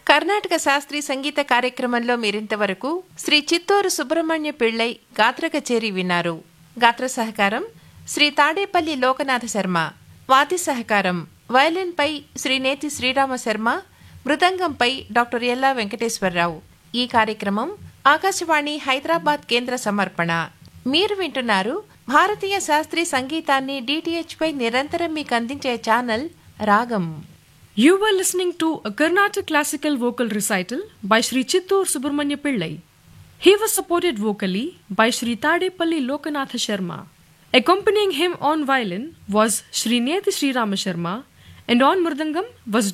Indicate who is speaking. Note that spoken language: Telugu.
Speaker 1: కర్ణాటక శాస్త్రీయ సంగీత కార్యక్రమంలో మీరింతవరకు శ్రీ చిత్తూరు సుబ్రహ్మణ్య పిళ్ళై గాత్ర కచేరీ విన్నారు. గాత్ర సహకారం శ్రీ తాడేపల్లి లోకనాథ శర్మ. వాద్య సహకారం వయలిన్పై శ్రీ నేతి శ్రీరామ శర్మ, మృదంగంపై డాక్టర్ ఎల్లా వెంకటేశ్వరరావు. ఈ కార్యక్రమం ఆకాశవాణి హైదరాబాద్ కేంద్ర సమర్పణ. మీరు వింటున్నారు భారతీయ శాస్త్రీయ సంగీతాన్ని DTH పై నిరంతరం మీకు అందించే ఛానల్ రాగం.
Speaker 2: You were listening to a Carnatic classical vocal recital by Sri Chittur Subramanya Pillai. He was supported vocally by Sri Tadepalli Lokanatha Sharma. Accompanying him on violin was Sri Neti Sri Rama Sharma, and on mridangam was